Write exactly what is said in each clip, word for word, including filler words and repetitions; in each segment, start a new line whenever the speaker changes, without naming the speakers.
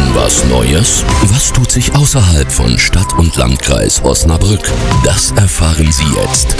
was Neues? Was tut sich außerhalb von Stadt und Landkreis Osnabrück? Das erfahren Sie jetzt.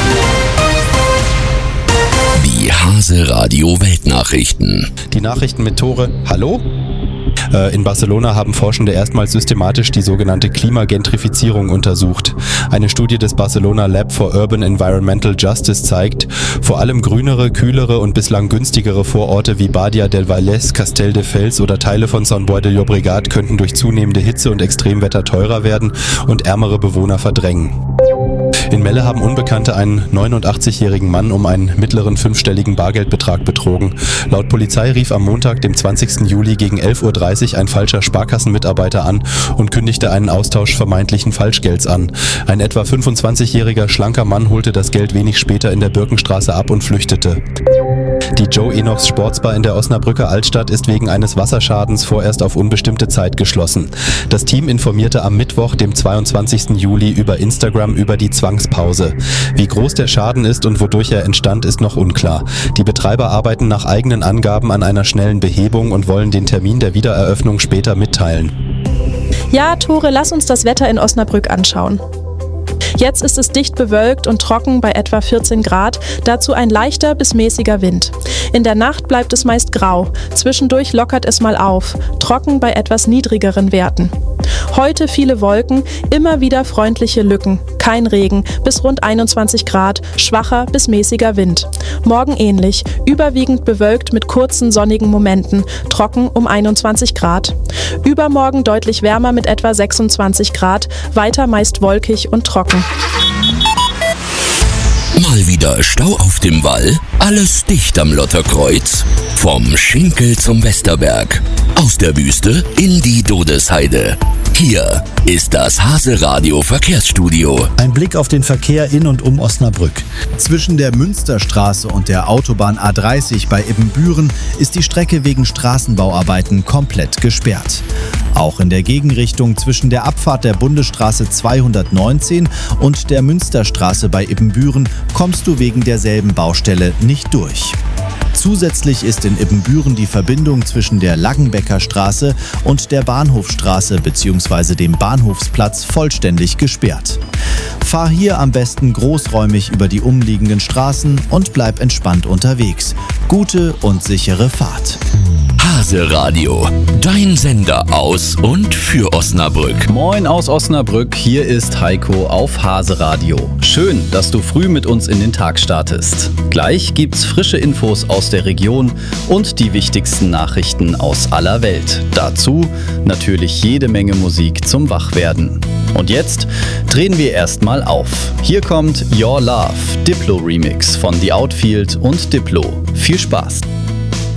Die Hase Radio Weltnachrichten.
Die Nachrichten mit Tore. Hallo? In Barcelona haben Forschende erstmals systematisch die sogenannte Klimagentrifizierung untersucht. Eine Studie des Barcelona Lab for Urban Environmental Justice zeigt, vor allem grünere, kühlere und bislang günstigere Vororte wie Badia del Vallès, Castelldefels oder Teile von Sant Boi de Llobregat könnten durch zunehmende Hitze und Extremwetter teurer werden und ärmere Bewohner verdrängen. In Melle haben Unbekannte einen neunundachtzigjährigen Mann um einen mittleren fünfstelligen Bargeldbetrag betrogen. Laut Polizei rief am Montag, dem zwanzigsten Juli gegen elf Uhr dreißig ein falscher Sparkassenmitarbeiter an und kündigte einen Austausch vermeintlichen Falschgelds an. Ein etwa fünfundzwanzigjähriger schlanker Mann holte das Geld wenig später in der Birkenstraße ab und flüchtete. Die Joe Enochs Sportsbar in der Osnabrücker Altstadt ist wegen eines Wasserschadens vorerst auf unbestimmte Zeit geschlossen. Das Team informierte am Mittwoch, dem zweiundzwanzigsten Juli, über Instagram über die Zwangspause. Wie groß der Schaden ist und wodurch er entstand, ist noch unklar. Die Betreiber arbeiten nach eigenen Angaben an einer schnellen Behebung und wollen den Termin der Wiedereröffnung später mitteilen.
Ja, Tore, lass uns das Wetter in Osnabrück anschauen. Jetzt ist es dicht bewölkt und trocken bei etwa vierzehn Grad, dazu ein leichter bis mäßiger Wind. In der Nacht bleibt es meist grau, zwischendurch lockert es mal auf, trocken bei etwas niedrigeren Werten. Heute viele Wolken, immer wieder freundliche Lücken, kein Regen, bis rund einundzwanzig Grad, schwacher bis mäßiger Wind. Morgen ähnlich, überwiegend bewölkt mit kurzen sonnigen Momenten, trocken um einundzwanzig Grad. Übermorgen deutlich wärmer mit etwa sechsundzwanzig Grad, weiter meist wolkig und trocken.
Mal wieder Stau auf dem Wall, alles dicht am Lotterkreuz. Vom Schinkel zum Westerberg, aus der Wüste in die Dodesheide. Hier ist das Hase Radio Verkehrsstudio.
Ein Blick auf den Verkehr in und um Osnabrück. Zwischen der Münsterstraße und der Autobahn A dreißig bei Ibbenbüren ist die Strecke wegen Straßenbauarbeiten komplett gesperrt. Auch in der Gegenrichtung zwischen der Abfahrt der Bundesstraße zweihundertneunzehn und der Münsterstraße bei Ibbenbüren kommst du wegen derselben Baustelle nicht durch. Zusätzlich ist in Ibbenbüren die Verbindung zwischen der Laggenbecker Straße und der Bahnhofstraße bzw. dem Bahnhofsplatz vollständig gesperrt. Fahr hier am besten großräumig über die umliegenden Straßen und bleib entspannt unterwegs. Gute und sichere Fahrt.
Hase Radio, dein Sender aus und für Osnabrück.
Moin aus Osnabrück, hier ist Heiko auf Hase Radio. Schön, dass du früh mit uns in den Tag startest. Gleich gibt's frische Infos aus der Region und die wichtigsten Nachrichten aus aller Welt. Dazu natürlich jede Menge Musik zum Wachwerden. Und jetzt drehen wir erstmal auf. Hier kommt Your Love, Diplo Remix von The Outfield und Diplo. Viel Spaß!